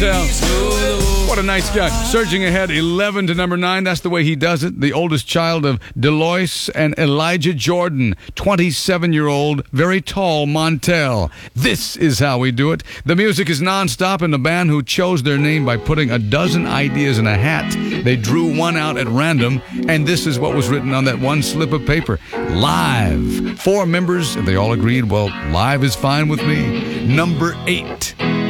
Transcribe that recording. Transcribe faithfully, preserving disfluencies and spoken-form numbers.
What a nice guy. Surging ahead eleven to number nine. That's the way he does it. The oldest child of Delois and Elijah Jordan. twenty-seven-year-old, very tall Montel. This is how we do it. The music is nonstop, and the band who chose their name by putting a dozen ideas in a hat. They drew one out at random, and this is what was written on that one slip of paper. Live. Four members, and they all agreed, well, live is fine with me. Number eight.